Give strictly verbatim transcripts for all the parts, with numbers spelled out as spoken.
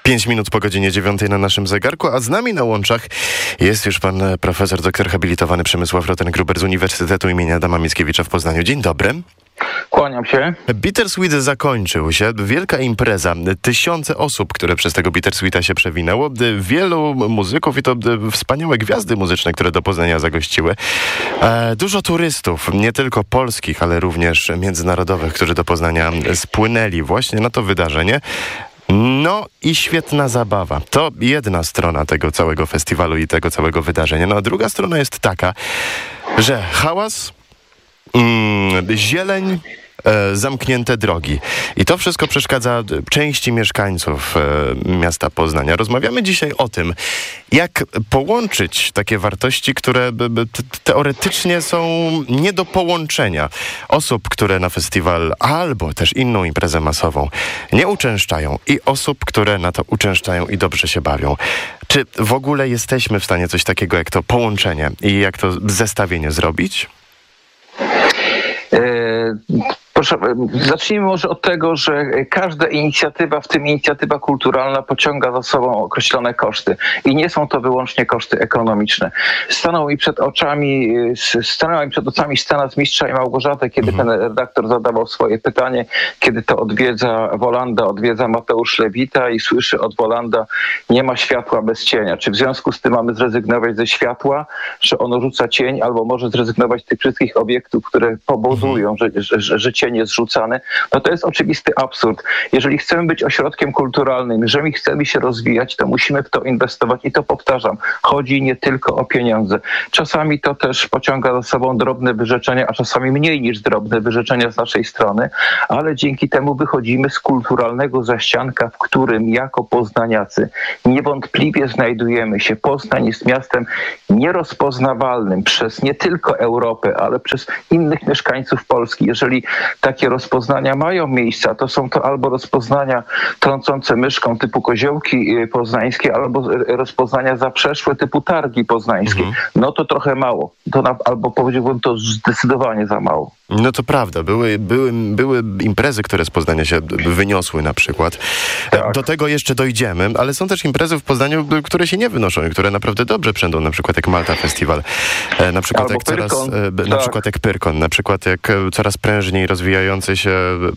Pięć minut po godzinie dziewiątej na naszym zegarku, a z nami na łączach jest już pan profesor, doktor habilitowany Przemysław Rothen-Gruber z Uniwersytetu imienia Adama Mickiewicza w Poznaniu. Dzień dobry. Kłaniam się. Bittersweet zakończył się. Wielka impreza. Tysiące osób, które przez tego Bittersweeta się przewinęło. Wielu muzyków i to wspaniałe gwiazdy muzyczne, które do Poznania zagościły. E, dużo turystów, nie tylko polskich, ale również międzynarodowych, którzy do Poznania spłynęli właśnie na to wydarzenie. No i świetna zabawa. To jedna strona tego całego festiwalu i tego całego wydarzenia. No a druga strona jest taka, że hałas, mm, zieleń, e, zamknięte drogi. I to wszystko przeszkadza części mieszkańców e, miasta Poznania. Rozmawiamy dzisiaj o tym, jak połączyć takie wartości, które b, b, t, teoretycznie są nie do połączenia. Osób, które na festiwal albo też inną imprezę masową nie uczęszczają i osób, które na to uczęszczają i dobrze się bawią. Czy w ogóle jesteśmy w stanie coś takiego jak to połączenie i jak to zestawienie zrobić? Proszę, zacznijmy może od tego, że każda inicjatywa, w tym inicjatywa kulturalna, pociąga za sobą określone koszty. I nie są to wyłącznie koszty ekonomiczne. Stanął mi przed oczami, stanęła mi przed oczami scena z Mistrza i Małgorzaty, kiedy mhm. ten redaktor zadawał swoje pytanie, kiedy to odwiedza Wolanda, odwiedza Mateusz Lewita i słyszy od Wolanda: nie ma światła bez cienia. Czy w związku z tym mamy zrezygnować ze światła, że ono rzuca cień, albo może zrezygnować z tych wszystkich obiektów, które powodują, mhm. że, że, że cień jest rzucany? No to jest oczywisty absurd. Jeżeli chcemy być ośrodkiem kulturalnym, jeżeli chcemy się rozwijać, to musimy w to inwestować i to powtarzam. Chodzi nie tylko o pieniądze. Czasami to też pociąga za sobą drobne wyrzeczenia, a czasami mniej niż drobne wyrzeczenia z naszej strony, ale dzięki temu wychodzimy z kulturalnego zaścianka, w którym jako poznaniacy niewątpliwie znajdujemy się. Poznań jest miastem nierozpoznawalnym przez nie tylko Europę, ale przez innych mieszkańców Polski. Jeżeli takie rozpoznania mają miejsca, to są to albo rozpoznania trącące myszką typu koziołki poznańskie, albo rozpoznania zaprzeszłe typu targi poznańskie. Mhm. No to trochę mało. To na, albo powiedziałbym to zdecydowanie za mało. No to prawda. Były, były, były imprezy, które z Poznania się wyniosły na przykład. Tak. Do tego jeszcze dojdziemy, ale są też imprezy w Poznaniu, które się nie wynoszą i które naprawdę dobrze przędą, na przykład jak Malta Festiwal, na przykład albo jak Pyrkon. coraz, na tak. przykład jak Pyrkon, na przykład jak coraz prężniej rozwijający się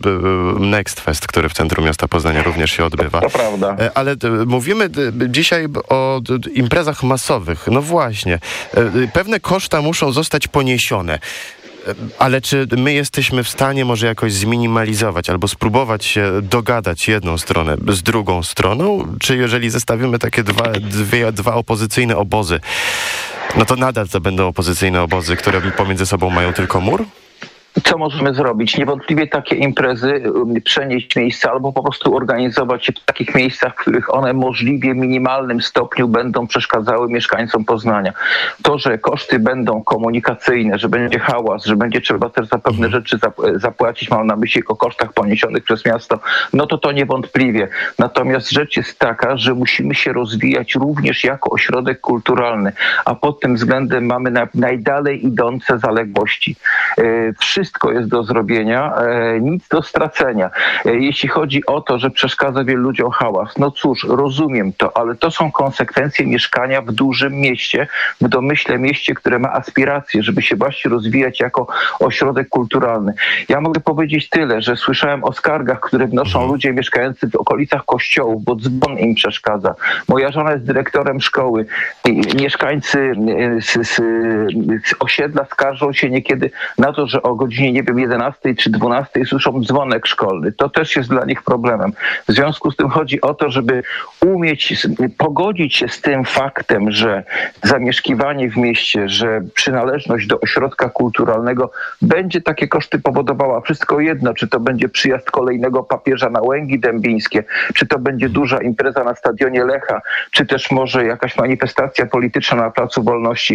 Next Fest, który w centrum miasta Poznania również się odbywa. To prawda. Ale mówimy dzisiaj o imprezach masowych. No właśnie, pewne koszta muszą zostać poniesione. Ale czy my jesteśmy w stanie może jakoś zminimalizować albo spróbować się dogadać jedną stronę z drugą stroną? Czy jeżeli zestawimy takie dwa, dwie, dwa opozycyjne obozy, no to nadal to będą opozycyjne obozy, które pomiędzy sobą mają tylko mur? Co możemy zrobić? Niewątpliwie takie imprezy przenieść miejsca albo po prostu organizować je w takich miejscach, w których one możliwie w minimalnym stopniu będą przeszkadzały mieszkańcom Poznania. To, że koszty będą komunikacyjne, że będzie hałas, że będzie trzeba też za pewne rzeczy zapłacić, mam na myśli o kosztach poniesionych przez miasto, no to to niewątpliwie. Natomiast rzecz jest taka, że musimy się rozwijać również jako ośrodek kulturalny, a pod tym względem mamy na, najdalej idące zaległości. Wszystko jest do zrobienia, nic do stracenia. Jeśli chodzi o to, że przeszkadza wielu ludziom hałas, no cóż, rozumiem to, ale to są konsekwencje mieszkania w dużym mieście, w domyśle mieście, które ma aspiracje, żeby się właśnie rozwijać jako ośrodek kulturalny. Ja mogę powiedzieć tyle, że słyszałem o skargach, które wnoszą ludzie mieszkający w okolicach kościołów, bo dzwon im przeszkadza. Moja żona jest dyrektorem szkoły. Mieszkańcy z, z, z osiedla skarżą się niekiedy na to, że o godzinie, nie wiem, jedenastej czy dwunastej słyszą dzwonek szkolny. To też jest dla nich problemem. W związku z tym chodzi o to, żeby umieć pogodzić się z tym faktem, że zamieszkiwanie w mieście, że przynależność do ośrodka kulturalnego będzie takie koszty powodowała. Wszystko jedno, czy to będzie przyjazd kolejnego papieża na Łęgi Dębińskie, czy to będzie duża impreza na stadionie Lecha, czy też może jakaś manifestacja polityczna na Placu Wolności.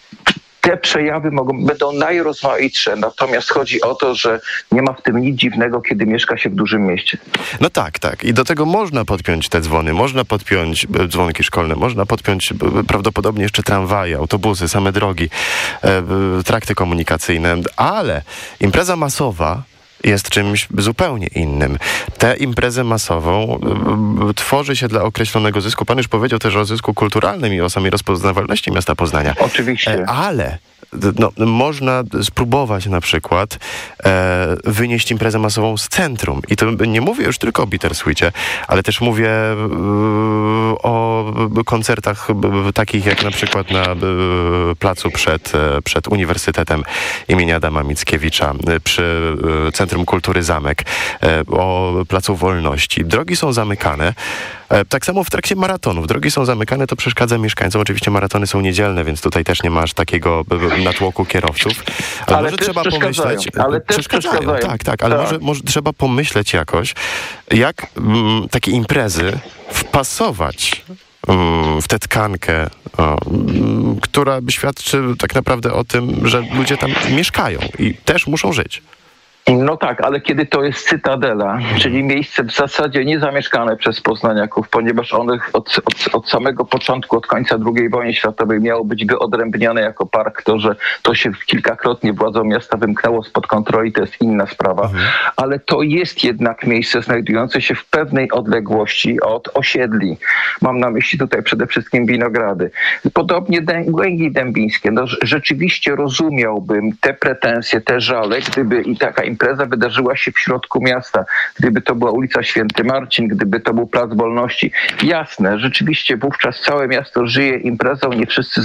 Te przejawy mogą, będą najrozmaitsze, natomiast chodzi o to, że nie ma w tym nic dziwnego, kiedy mieszka się w dużym mieście. No tak, tak. I do tego można podpiąć te dzwony, można podpiąć dzwonki szkolne, można podpiąć prawdopodobnie jeszcze tramwaje, autobusy, same drogi, e, trakty komunikacyjne, ale impreza masowa jest czymś zupełnie innym. Tę imprezę masową y, tworzy się dla określonego zysku. Pan już powiedział też o zysku kulturalnym i o samej rozpoznawalności miasta Poznania. Oczywiście. E, ale no, można spróbować na przykład e, wynieść imprezę masową z centrum. I to nie mówię już tylko o Bittersweetie, ale też mówię e, o koncertach e, takich jak na przykład na e, placu przed, e, przed Uniwersytetem imienia Adama Mickiewicza, e, przy e, Centrum Kultury Zamek, e, o Placu Wolności. Drogi są zamykane. E, tak samo w trakcie maratonów. Drogi są zamykane, to przeszkadza mieszkańcom. Oczywiście maratony są niedzielne, więc tutaj też nie masz takiego e, natłoku kierowców. Ale, ale może trzeba pomyśleć... Ale też przeszkadzają. przeszkadzają. Tak, tak, ale tak. Może, może trzeba pomyśleć jakoś, jak m, takie imprezy wpasować m, w tę tkankę, o, m, która świadczy tak naprawdę o tym, że ludzie tam mieszkają i też muszą żyć. No tak, ale kiedy to jest cytadela, czyli miejsce w zasadzie niezamieszkane przez poznaniaków, ponieważ one od, od, od samego początku, od końca drugiej wojny światowej miało być wyodrębnione jako park, to, że to się kilkakrotnie władzom miasta wymknęło spod kontroli, to jest inna sprawa, mhm. ale to jest jednak miejsce znajdujące się w pewnej odległości od osiedli. Mam na myśli tutaj przede wszystkim Winogrady. Podobnie Łęgi Dębińskie. No, rzeczywiście rozumiałbym te pretensje, te żale, gdyby i taka impreza wydarzyła się w środku miasta. Gdyby to była ulica Święty Marcin, gdyby to był Plac Wolności. Jasne, rzeczywiście wówczas całe miasto żyje imprezą, nie wszyscy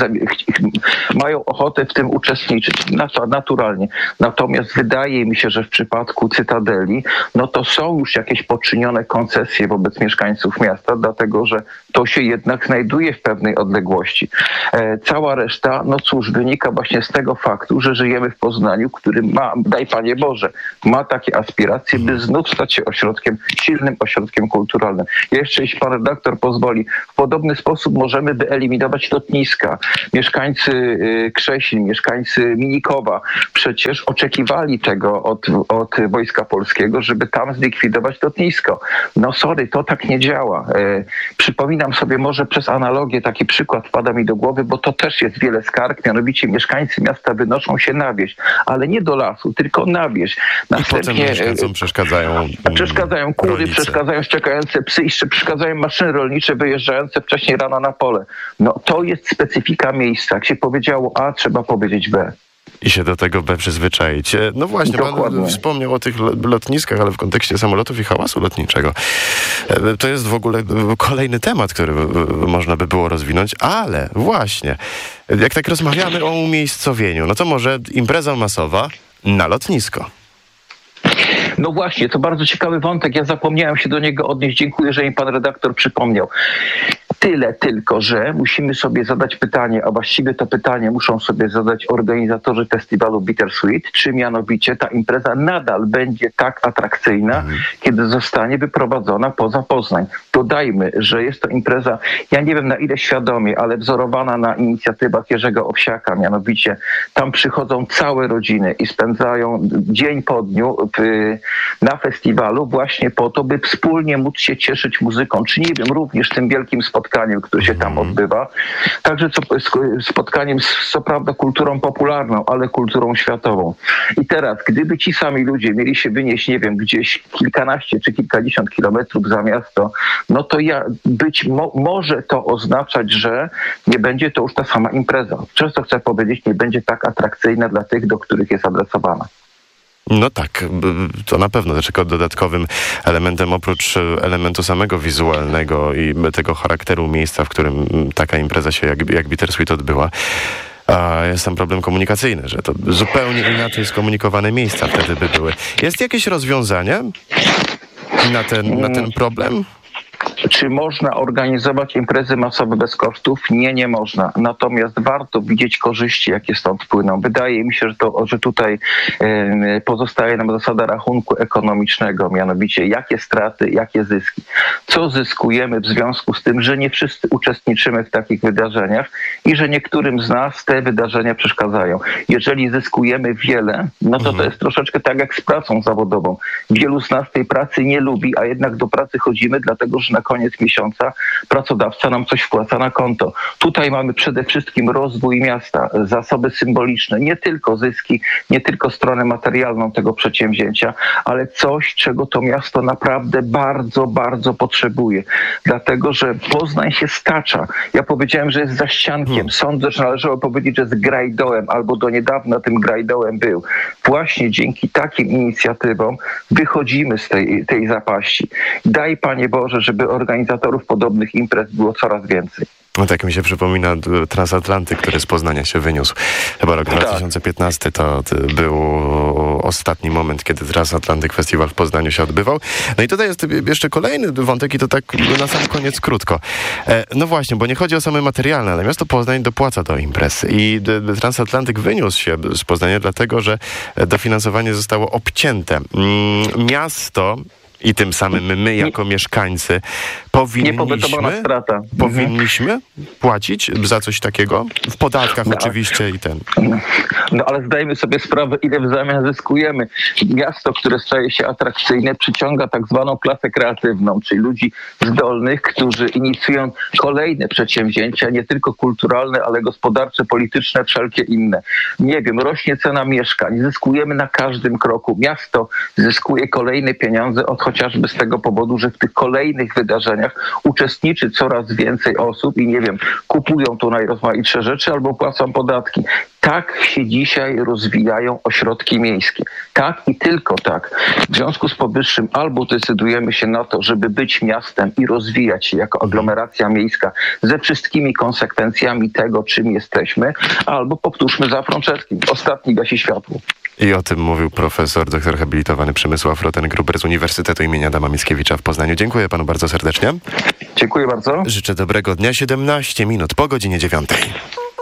mają ochotę w tym uczestniczyć. Naturalnie. Natomiast wydaje mi się, że w przypadku Cytadeli, no to są już jakieś poczynione koncesje wobec mieszkańców miasta, dlatego że to się jednak znajduje w pewnej odległości. E, cała reszta, no cóż, wynika właśnie z tego faktu, że żyjemy w Poznaniu, który ma, daj Panie Boże, ma takie aspiracje, by znów stać się ośrodkiem, silnym ośrodkiem kulturalnym. Jeszcze, jeśli pan redaktor pozwoli, w podobny sposób możemy wyeliminować lotniska. Mieszkańcy y, Krzesin, mieszkańcy Minikowa przecież oczekiwali tego od, od Wojska Polskiego, żeby tam zlikwidować lotnisko. No sorry, to tak nie działa. Y, przypominam sobie może przez analogię, taki przykład wpada mi do głowy, bo to też jest wiele skarg, mianowicie mieszkańcy miasta wynoszą się na wieś, ale nie do lasu, tylko na wieś. Następnie mieszkańcom przeszkadzają Przeszkadzają kury, rolnicy. przeszkadzają szczekające psy, jeszcze przeszkadzają maszyny rolnicze wyjeżdżające wcześniej rano na pole. No to jest specyfika miejsca. Jak się powiedziało A, trzeba powiedzieć B. I się do tego B przyzwyczaić. No właśnie, Dokładnie. Pan wspomniał o tych lotniskach, ale w kontekście samolotów i hałasu lotniczego. To jest w ogóle kolejny temat, który można by było rozwinąć, ale właśnie, jak tak rozmawiamy o umiejscowieniu, no to może impreza masowa na lotnisko. No właśnie, to bardzo ciekawy wątek. Ja zapomniałem się do niego odnieść. Dziękuję, że mi pan redaktor przypomniał. Tyle tylko, że musimy sobie zadać pytanie, a właściwie to pytanie muszą sobie zadać organizatorzy festiwalu Bittersweet, czy mianowicie ta impreza nadal będzie tak atrakcyjna, mhm. kiedy zostanie wyprowadzona poza Poznań. Dodajmy, że jest to impreza, ja nie wiem na ile świadomie, ale wzorowana na inicjatywach Jerzego Owsiaka, mianowicie tam przychodzą całe rodziny i spędzają dzień po dniu w, na festiwalu właśnie po to, by wspólnie móc się cieszyć muzyką, czy nie wiem, również tym wielkim spotkaniem, które się tam odbywa. Także co, spotkaniem z, co prawda, kulturą popularną, ale kulturą światową. I teraz, gdyby ci sami ludzie mieli się wynieść, nie wiem, gdzieś kilkanaście czy kilkadziesiąt kilometrów za miasto, no to ja, być mo, może to oznaczać, że nie będzie to już ta sama impreza. Często chcę powiedzieć, nie będzie tak atrakcyjna dla tych, do których jest adresowana. No tak, to na pewno tylko dodatkowym elementem, oprócz elementu samego wizualnego i tego charakteru miejsca, w którym taka impreza się jak, jak Bittersweet odbyła, a jest tam problem komunikacyjny, że to zupełnie inaczej skomunikowane miejsca wtedy by były. Jest jakieś rozwiązanie na ten, na ten problem? Czy można organizować imprezy masowe bez kosztów? Nie, nie można. Natomiast warto widzieć korzyści, jakie stąd płyną. Wydaje mi się, że, to, że tutaj y, pozostaje nam zasada rachunku ekonomicznego, mianowicie jakie straty, jakie zyski. co zyskujemy w związku z tym, że nie wszyscy uczestniczymy w takich wydarzeniach i że niektórym z nas te wydarzenia przeszkadzają. Jeżeli zyskujemy wiele, no to to jest troszeczkę tak jak z pracą zawodową. Wielu z nas tej pracy nie lubi, a jednak do pracy chodzimy, dlatego że na koniec miesiąca pracodawca nam coś wpłaca na konto. Tutaj mamy przede wszystkim rozwój miasta, zasoby symboliczne, nie tylko zyski, nie tylko stronę materialną tego przedsięwzięcia, ale coś, czego to miasto naprawdę bardzo, bardzo potrzebuje. Dlatego, że Poznań się stacza. Ja powiedziałem, że jest za ściankiem. Hmm. Sądzę, że należało powiedzieć, że jest grajdołem, albo do niedawna tym grajdołem był. Właśnie dzięki takim inicjatywom wychodzimy z tej, tej zapaści. Daj, Panie Boże, żeby organizatorów podobnych imprez było coraz więcej. No tak mi się przypomina Transatlantyk, który z Poznania się wyniósł. Chyba rok dwa tysiące piętnasty to, to był ostatni moment, kiedy Transatlantyk Festiwal w Poznaniu się odbywał. No i tutaj jest jeszcze kolejny wątek i to tak na sam koniec krótko. E, no właśnie, bo nie chodzi o same materialne, ale miasto Poznań dopłaca do imprez i Transatlantyk wyniósł się z Poznania dlatego, że dofinansowanie zostało obcięte. Miasto i tym samym my jako mieszkańcy powinniśmy, powinniśmy płacić za coś takiego? W podatkach no, oczywiście i ten. No ale zdajmy sobie sprawę, ile w zamian zyskujemy. Miasto, które staje się atrakcyjne, przyciąga tak zwaną klasę kreatywną, czyli ludzi zdolnych, którzy inicjują kolejne przedsięwzięcia, nie tylko kulturalne, ale gospodarcze, polityczne, wszelkie inne. Nie wiem, rośnie cena mieszkań, zyskujemy na każdym kroku. Miasto zyskuje kolejne pieniądze od chociażby z tego powodu, że w tych kolejnych wydarzeniach uczestniczy coraz więcej osób i nie wiem, kupują tu najrozmaitsze rzeczy albo płacą podatki. Tak się dzisiaj rozwijają ośrodki miejskie. Tak i tylko tak. W związku z powyższym albo decydujemy się na to, żeby być miastem i rozwijać się jako aglomeracja miejska ze wszystkimi konsekwencjami tego, czym jesteśmy, albo powtórzmy za Frączewskim. Ostatni gasi światło. I o tym mówił profesor, doktor habilitowany Przemysław Rothen-Gruber z Uniwersytetu imienia Adama Mickiewicza w Poznaniu. Dziękuję panu bardzo serdecznie. Dziękuję bardzo. Życzę dobrego dnia. siedemnaście minut po godzinie dziewiątej.